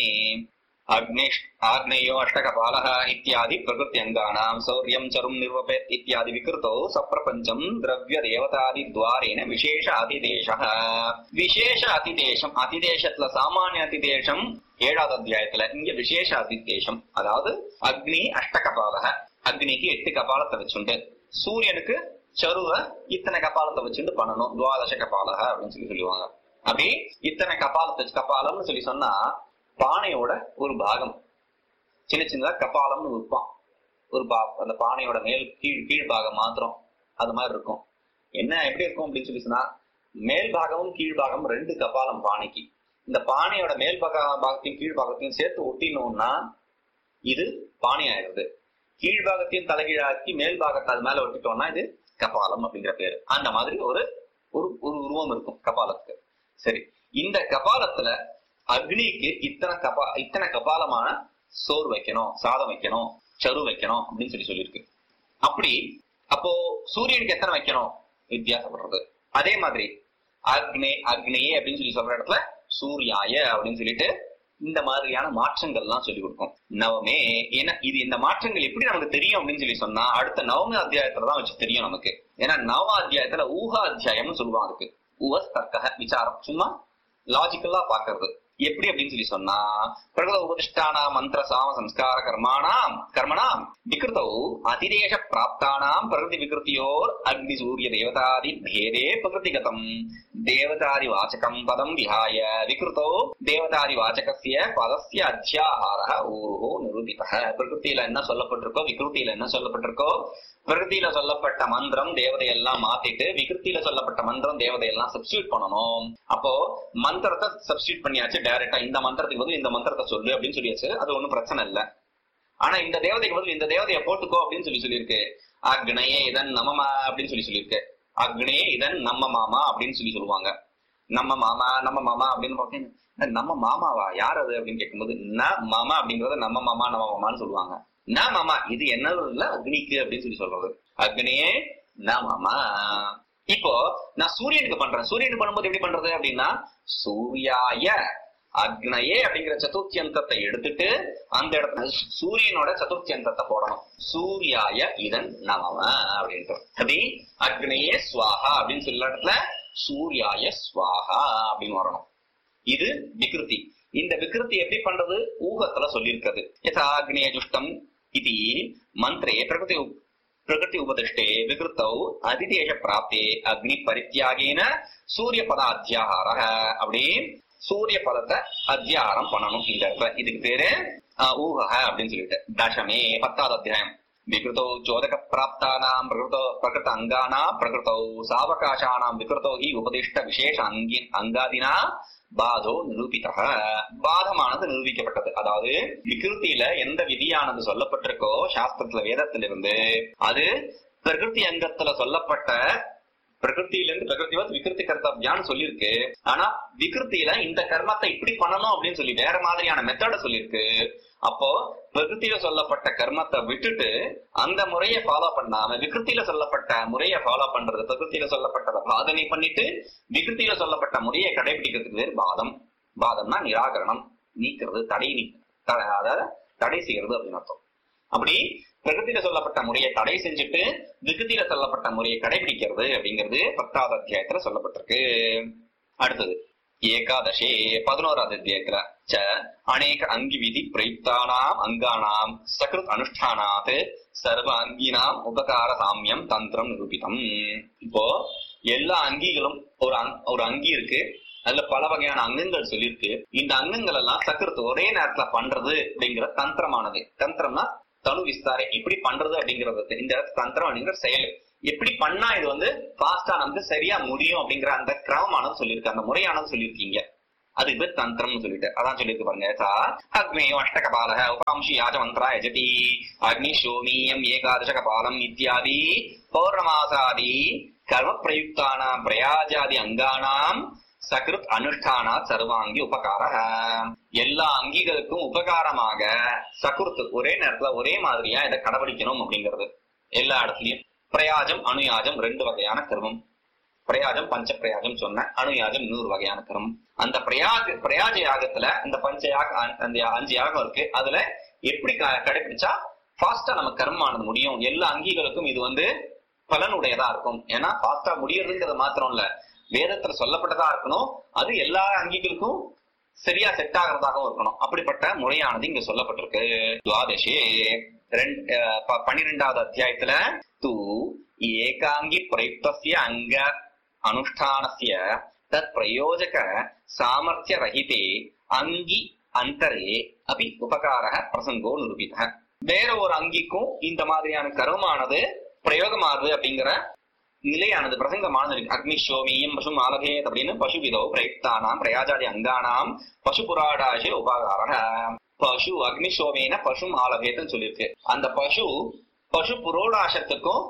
ஆக்னேயோ அஷ்டகபாலः இத்தியாதி பிரகிருதி அங்கானாம் சௌரியம் சரும் நிர்வபேத் இத்தியாதி விகிருதோ சப்ரபஞ்சம் திரவிய தேவதாதி துவாரேன விசேஷ அதிதேசः. விசேஷ அதிதேசம், அதிதேசத்துல சாமானிய அதிதேசம் 7வது அத்தியாயத்துல, இங்க விசேஷ அதிதேசம். அதாவது அக்னி அஷ்டகபாலः, அக்னிக்கு 8 கபாலத்தை வச்சுண்டு, சூரியனுக்கு சருவ இத்தனை கபாலத்தை வச்சுட்டு பண்ணணும், துவாதச கபாலக அப்படின்னு சொல்லி சொல்லுவாங்க. அப்படி இத்தனை கபாலம்னு சொல்லி சொன்னா பானையோட ஒரு பாகம், சின்ன சின்னதா கபாலம்னு விற்பான் ஒரு அந்த பானையோட கீழ் பாகம் மாத்திரம் அது மாதிரி இருக்கும். என்ன எப்படி இருக்கும் அப்படின்னு சொல்லி சொன்னா, மேல் பாகமும் கீழ் பாகமும் 2 கபாலம் பானைக்கு. இந்த பானையோட மேல் பாகத்தையும் கீழ் பாகத்தையும் சேர்த்து ஒட்டினோம்னா இது பானை ஆயிடுது. கீழ்பாகத்தையும் தலைகீழாக்கி மேல் பாகத்தை அது மேல ஒட்டிட்டோம்னா இது கபாலம் அப்படிங்கிற பேரு. அந்த மாதிரி ஒரு உருவம் இருக்கும் கபாலத்துக்கு. சரி, இந்த கபாலத்துல அக்னிக்கு இத்தனை கபாலமான சோறு வைக்கணும், சாதம் வைக்கணும், சரு வைக்கணும் அப்படின்னு சொல்லியிருக்கு. அப்படி அப்போ சூரியனுக்கு எத்தனை வைக்கணும் வித்தியாசப்படுறது. அதே மாதிரி அக்னியே அப்படின்னு சொல்ற இடத்துல சூர்யாய அப்படின்னு சொல்லிட்டு இந்த மாதிரியான மாற்றங்கள் எல்லாம் சொல்லிக் கொடுக்கும். நவமே ஏன்னா இது இந்த மாற்றங்கள் எப்படி நமக்கு தெரியும் அப்படின்னு சொல்லி சொன்னா அடுத்த நவம அத்தியாயத்துலதான் வச்சு தெரியும் நமக்கு. ஏன்னா நவம அத்தியாயத்துல ஊகா அத்தியாயம்னு சொல்லுவாங்க. அதுக்கு ஊஹஸ் தர்க்க விசாரம், சும்மா லாஜிக்கலா பாக்குறது. எப்படி அப்படின்னு சொல்லி சொன்னா, பிரகத உபதிஷ்டானா மந்திர சாம சம்ஸ்கார கர்மணாம் விகிருத்தௌ அதிதேச பிராப்தானாம் பிரகிருதி விகிருத்தியோர் அக்னி சூரிய தேவதாதி பேதே பிரகிருதிகதம் தேவதாதி வாச்சகம் பதம் விஹாய விகிருத்தோ தேவதாதி வாச்சகஸ்ய பதஸ்ய அத்தியாஹாரஹ ஊருஹோ நிரூபிதஹ. பிரகிருத்தியில என்ன சொல்லப்பட்டிருக்கோ விகிருத்தியில என்ன சொல்லப்பட்டிருக்கோ, பிரகிருத்தியில சொல்லப்பட்ட மந்திரம் தேவதையெல்லாம் மாத்திட்டு விகிருத்தியில சொல்லப்பட்ட மந்திரம் தேவதையெல்லாம் சப்ஸ்டியூட் பண்ணணும். அப்போ மந்திரத்தை சப்ஸ்டியூட் பண்ணியாச்சு டைரக்டா, இந்த மந்திரத்துக்கு பதில் இந்த மந்திரத்தை சொல்லு அப்படின்னு சொல்லியாச்சு, அது ஒண்ணும் பிரச்சனை இல்லை. ஆனா இந்த தேவதைக்கு பதில் இந்த தேவதையை போட்டுக்கோ அப்படின்னு சொல்லியிருக்கு. அக்னயே இதன் நமமா அப்படின்னு சொல்லியிருக்கு. அக்னயே இதன் நம்ம மாமா அப்படின்னு சொல்லுவாங்க. நம்ம மாமா அப்படின்னு பார்த்தீங்கன்னா நம்ம மாமாவா யார் அது அப்படின்னு கேட்கும்போது ந மாமா அப்படிங்கறத நம்ம மாமான்னு சொல்லுவாங்க. ந மாமா இது என்னது இல்ல அக்னிக்கு அப்படின்னு சொல்றது. அக்னியே ந மாமா. இப்போ நான் சூரியனுக்கு பண்றேன். சூரியனுக்கு பண்ணும்போது எப்படி பண்றது அப்படின்னா, சூர்யாய அக்னயே அப்படிங்கிற சதுர்த்தியந்தத்தை எடுத்துட்டு அந்த இடத்துல சூரியனோட சதுர்த்தியந்தத்தை போடணும். சூர்யாய இதன் நமம அப்படின்ட்டு. அப்படி அக்னயே ஸ்வாஹா அப்படின்னு சொல்ல இடத்துல சூர்யாய ஸ்வாஹா அப்படின்னு வரணும். இது விகிருதி. இந்த விகிருதி எப்படி பண்றது ஊகத்துல சொல்லியிருக்கிறது. யதா அக்னேய ஜுஷ்டம் இது மந்திரே பிரகிருதி உபதிஷ்டே விகிருத்தௌ அதிதேச பிராப்தே அக்னி பரித்தியாகேன சூரிய பத அத்தியாகார. அப்படி சூரிய பதத்தை அத்தியாரம் பண்ணணும் இந்த இடத்துல. இதுக்கு பேரு ஊக அப்படின்னு சொல்லிட்டு. தசமே 10வது அத்தியாயம். விகிருத்தோ சோதக பிராப்தானாம் பிரகிருத அங்கானா பிரகிருத்தோ சாவகாசானாம் விகிருத்தோ ஹி உபதிஷ்ட விசேஷ அங்காதினா பாதோ நிரூபிதக. பாதமானது நிரூபிக்கப்பட்டது. அதாவது விகிருத்தியில எந்த விதியானது சொல்லப்பட்டிருக்கோ சாஸ்திரத்துல வேதத்திலிருந்து, அது பிரகிருதி அங்கத்துல சொல்லப்பட்ட பிரகிருத்தியிலிருந்து பிரகிருதிவத் விகிருதி கர்த்தவ்யான்னு சொல்லியிருக்கு. ஆனா விகிருத்தியில இந்த கர்மத்தை இப்படி பண்ணணும் அப்படின்னு சொல்லி வேற மாதிரியான மெத்தட சொல்லியிருக்கு. அப்போ பிரகிருத்தியில சொல்லப்பட்ட கர்மத்தை விட்டுட்டு அந்த முறையை ஃபாலோ பண்ணாம விகிருத்தியில சொல்லப்பட்ட முறையை ஃபாலோ பண்றது, பிரகிருத்தியில சொல்லப்பட்டதை பாதனை பண்ணிட்டு விகிருத்தியில சொல்லப்பட்ட முறையை கடைபிடிக்கிறதுக்கு பேர் பாதம். பாதம்னா நிராகரணம், நீக்கிறது, அதாவது தடை செய்யறது அப்படின்னு அர்த்தம். அப்படி பிரகிருத்தில சொல்லப்பட்ட முறையை தடை செஞ்சுட்டு விகிருத்தில சொல்லப்பட்ட முறையை கடைபிடிக்கிறது அப்படிங்கிறது 10வது அத்தியாயத்துல சொல்லப்பட்டிருக்கு. அடுத்தது ஏகாதசே 11வது அத்தியாயத்துல அநேக அங்கி விதி பிரயுக்தானாம் அங்கானாம் சகிருத் அனுஷ்டானாத் சர்வ அங்கீனாம் உபகார சாமியம் தந்திரம் நிரூபிதம். இப்போ எல்லா அங்கிகளும் ஒரு அங்கி இருக்கு, அதுல பல வகையான அங்கங்கள் சொல்லியிருக்கு. இந்த அங்கங்கள் எல்லாம் சக்கரத்து ஒரே நேரத்துல பண்றது அப்படிங்கிற தந்திரமானது. தந்திரம்னா தனு விஸ்தாரை எப்படி பண்றது அப்படிங்கறது. இந்த தந்திரம் அப்படிங்கிற செயல் எப்படி பண்ணா இது வந்து பாஸ்டா நமக்கு சரியா முடியும் அப்படிங்கிற அந்த கிரமமானது சொல்லியிருக்கு, அந்த முறையானது சொல்லியிருக்கீங்க. அது இது தந்திரம்னு சொல்லிட்டு அதான் சொல்லியிருக்கு பாருங்க. அக்னேயோ அஷ்டகபால உபாம்சி யாஜ மந்திரா யஜதி அக்னி சோமியம் ஏகாதச கபாலம் இத்தியாதி பௌர்ணமாசாதி கர்ம பிரயுக்தானாம் பிரயாஜாதி அங்கானாம் சகிருத் அனுஷ்டானா சர்வாங்கி உபகார. எல்லா அங்கிகளுக்கும் உபகாரமாக சகுருத் ஒரே நேரத்துல ஒரே மாதிரியா இதை கடைபிடிக்கணும் அப்படிங்கிறது. எல்லா இடத்துலயும் பிரயாஜம் அணுயாஜம் 2 வகையான கர்மம். பிரயாஜம் பஞ்ச பிரயாஜம் சொன்ன, அணுயாஜம் 100 வகையான கர்மம். அந்த பிரயாஜ யாகத்துல இந்த அந்த 5 யாகம் இருக்கு. அதுல எப்படி கடைபிடிச்சா ஃபாஸ்டா நம்ம கர்மானது முடியும், எல்லா அங்கிகளுக்கும் இது வந்து பலனுடையதா இருக்கும். ஏன்னா ஃபாஸ்டா முடியறதுங்கிறது மாத்திரம் இல்ல, வேதத்துல சொல்லப்பட்டதா இருக்கணும், அது எல்லா அங்கிகளுக்கும் சரியா செட் ஆகிறதாகவும் இருக்கணும். அப்படிப்பட்ட முறையானது இங்க சொல்லப்பட்டிருக்கு. துவாதசே 12வது அத்தியாயத்துல தூ ஏகாங்கி பிரயுக்தஸ்ய அங்க அனுஷ்டானஸ்ய தத் பிரயோஜக சாமர்த்திய ரஹிதே அங்கி அந்தரே அபி உபகார பிரசங்கோ நிரூபித. வேற ஒரு அங்கிக்கும் இந்த மாதிரியான கர்மமானது பிரயோகமானது அப்படிங்கிற நிலையானது பிரசங்கமானது இருக்கு. அக்னிஷோமியம் பசு ஆலபேத் அப்படின்னு பசுவிதோ பிரயுக்தானாம் பிரயாஜாதி அங்கானாம் பசு புராடாசே உபகார. பசு அக்னிஷோமேன பசு ஆலபேத்னு சொல்லியிருக்கு. அந்த பசு புரோடாசத்துக்கும்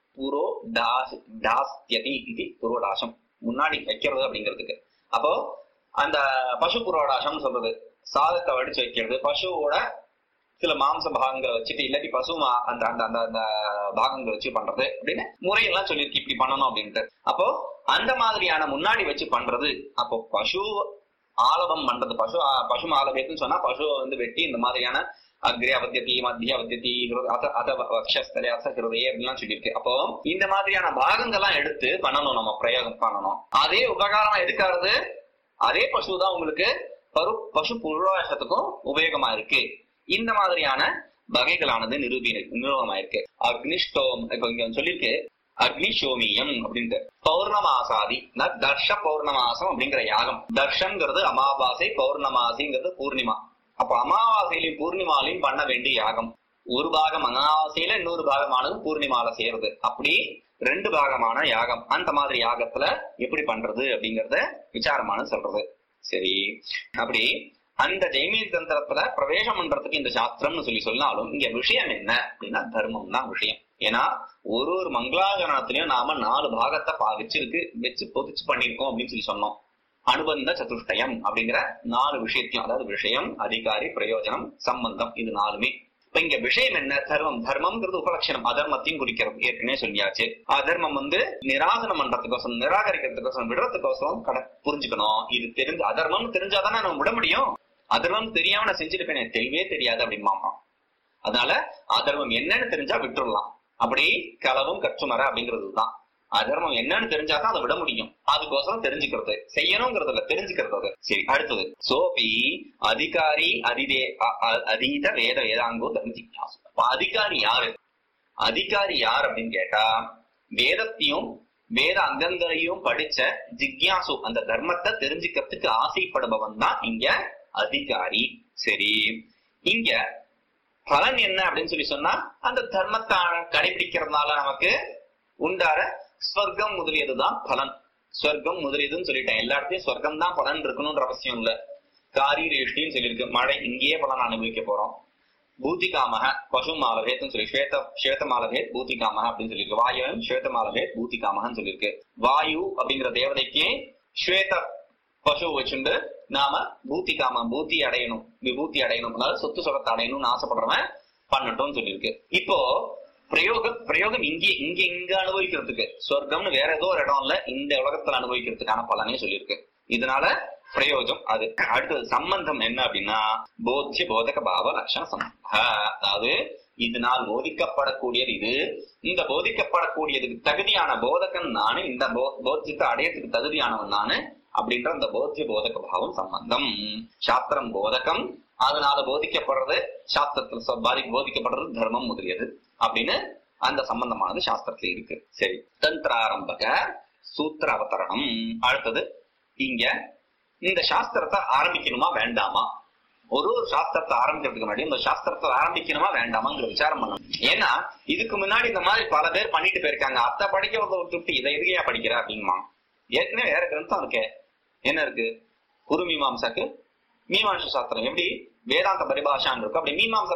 புரோடாஸ்யதி இது புரோடாசம் முன்னாடி வைக்கிறது அப்படிங்கிறதுக்கு. அப்போ அந்த பசு புரோடாசம் சொல்றது சாதத்தை வடிச்சு வைக்கிறது, பசுவோட சில மாம்ச பாகங்களை வச்சுட்டு இல்லாட்டி பசு அந்த அந்த அந்த பாகங்களை வச்சு பண்றது அப்படின்னு முறையெல்லாம் சொல்லியிருக்கு, இப்படி பண்ணணும் அப்படின்ட்டு. அப்போ அந்த மாதிரியான முன்னாடி வச்சு பண்றது. அப்போ பசு ஆலபம் பண்றது, பசு ஆலபேத்துன்னு சொன்னா பசுவை வந்து வெட்டி இந்த மாதிரியான அக்ரே அவத்தியதி மத்திய அவத்தியதி வக்ஷஸ்தலே அசகிருதையே அப்படின்லாம் சொல்லியிருக்கு. அப்போ இந்த மாதிரியான பாகங்கள்லாம் எடுத்து பண்ணணும், நம்ம பிரயோகம் பண்ணணும். அதே உபகாரமா எடுக்கிறது அதே பசுதான் உங்களுக்கு பசு புரோடாசத்துக்கும் உபயோகமா இருக்கு. இந்த மாதிரியான வகைகளானது நிரூபமாயிருக்கு. அக்னிஷ்டோம் இப்ப இங்க சொல்லியிருக்கு அக்னிஷோமியம் அப்படின்ட்டு. பௌர்ணமாசாதி தர்ஷ பௌர்ணமாசம் அப்படிங்கிற யாகம். தர்ஷங்கிறது அமாவாசை, பௌர்ணமாசிங்கிறது பூர்ணிமா. அப்ப அமாவாசையிலையும் பூர்ணிமாலையும் பண்ண வேண்டிய யாகம். ஒரு பாகம் அமாவாசையில, இன்னொரு பாகமானது பூர்ணிமால செய்யறது. அப்படி 2 பாகமான யாகம். அந்த மாதிரி யாகத்துல எப்படி பண்றது அப்படிங்கறத விசாரமான சொல்றது. சரி, அப்படி அந்த ஜெய்மீன் தந்திரத்துல பிரவேசம் பண்றதுக்கு இந்த சாஸ்திரம்னு சொன்னாலும் இங்க விஷயம் என்ன அப்படின்னா தர்மம் தான் விஷயம். ஏன்னா ஒரு மங்களாகரணத்திலயும் நாம 4 பாகத்தை வச்சு பொதிச்சு பண்ணிருக்கோம் அப்படின்னு சொன்னோம். அனுபந்த சதுஷ்டயம் அப்படிங்கிற 4 விஷயத்தையும், அதாவது விஷயம், அதிகாரி, பிரயோஜனம், சம்பந்தம், இது 4மே. இப்ப இங்க விஷயம் என்ன? தர்மம். தர்மம்ங்கிறது உபலட்சணம், அதர்மத்தையும் குறிக்கிறது. ஏற்கனவே சொல்லியாச்சு. அதர்மம் வந்து நிராசனம் பண்றதுக்கோசரம், நிராகரிக்கிறதுக்கோசரம், விடுறதுக்கோசரம் புரிஞ்சுக்கணும். இது தெரிஞ்சு அதர்மம் தெரிஞ்சாதானே நம்ம விட முடியும். அதர்மம் தெரியாம நான் செஞ்சிருப்பேன், தெரியவே தெரியாது அப்படின்பாமா. அதனால அதர்மம் என்னன்னு தெரிஞ்சா விட்டுடலாம். அப்படி களவும் கற்றுமர அப்படிங்கிறதுதான். அதர்மம் என்னன்னு தெரிஞ்சாதான் அதை விட முடியும். அதுக்கோசரம் தெரிஞ்சுக்கிறது, செய்யணுங்கிறதுல தெரிஞ்சுக்கிறது. சரி, அடுத்தது சோபி அதிகாரி அதீத வேத வேதாங்கோ தர்ம ஜிக்ஞாசு. அதிகாரி யாரு? அதிகாரி யார் அப்படின்னு கேட்டா வேதத்தையும் வேத அங்கங்களையும் படிச்ச ஜிக்யாசு, அந்த தர்மத்தை தெரிஞ்சுக்கிறதுக்கு ஆசைப்படுபவன் தான் இங்க அதிகாரி. சரி, இங்க பலன் என்ன அப்படின்னு சொன்னா அந்த தர்மத்தை கடைபிடிக்கிறதுனால நமக்கு உண்டார ஸ்வர்க்கம் முதலியதுதான் பலன். ஸ்வர்க்கம் முதலியதுன்னு சொல்லிட்டேன். எல்லா இடத்தையும் ஸ்வர்க்கம் தான் பலன் இருக்கணும்ன்ற அவசியம் இல்ல. காரி ரேஷ்டின்னு சொல்லியிருக்கு, மழை இங்கேயே பலன் அனுபவிக்க போறோம். பூத்திகாமக பசு மாலபேத்னு சொல்லி ஸ்வேத மாலபேத் பூத்திகாமக அப்படின்னு சொல்லியிருக்கு. வாயுவும் ஸ்வேத மாலபேத் பூத்திகாமகன்னு சொல்லியிருக்கு. வாயு அப்படிங்கிற தேவதைக்கு ஸ்வேத பசு வச்சுண்டு நாம பூத்தி அடையணும், விபூத்தி அடையணும், அதாவது சொத்து சொகத்தை அடையணும்னு ஆசைப்படுறவன் பண்ணட்டும் சொல்லியிருக்கு. இப்போ பிரயோகம் இங்க அனுபவிக்கிறதுக்கு, சொர்க்கம்னு வேற ஏதோ ஒரு இடம் இல்ல, இந்த உலகத்துல அனுபவிக்கிறதுக்கான பலனே சொல்லியிருக்கு. இதனால பிரயோகம். அது அடுத்தது சம்பந்தம் என்ன அப்படின்னா போத்திய போதக பாவ லட்சண சம்பந்தம். அதாவது இதனால் போதிக்கப்படக்கூடியது இது, இந்த போதிக்கப்படக்கூடியதுக்கு தகுதியான போதகன் நானு, இந்த போத்தியத்தை அடையத்துக்கு தகுதியானவன் நானு அப்படின்ற அந்த போத்திய போதக பாவம் சம்பந்தம். சாஸ்திரம் போதகம், அதனால போதிக்கப்படுறது சாஸ்திரத்துல போதிக்கப்படுறது தர்மம் முதலியது அப்படின்னு அந்த சம்பந்தமானது சாஸ்திரத்துல இருக்கு. சரி, தந்திராரம்பக சூத்திர அவதரணம். அடுத்தது இங்க இந்த சாஸ்திரத்தை ஆரம்பிக்கணுமா வேண்டாமா, ஒரு சாஸ்திரத்தை ஆரம்பிக்கிறதுக்கு முன்னாடி இந்த சாஸ்திரத்தை ஆரம்பிக்கணுமா வேண்டாமாங்கிற விசாரம் பண்ணணும். ஏன்னா இதுக்கு முன்னாடி இந்த மாதிரி பல பேர் பண்ணிட்டு போயிருக்காங்க. அத்தை படிக்கிறத ஒரு திருப்தி, இதை எதுக்கையா படிக்கிற அப்படிங்குமா. ஏற்கனவே வேற கிரந்தம் இருக்கு. என்ன இருக்கு? குரு மீமாம்சாக்கு மீமாம்ச சாஸ்திரம் எப்படி வேதாந்த பரிபாஷான்னு இருக்கும், அப்படி மீமாம்ச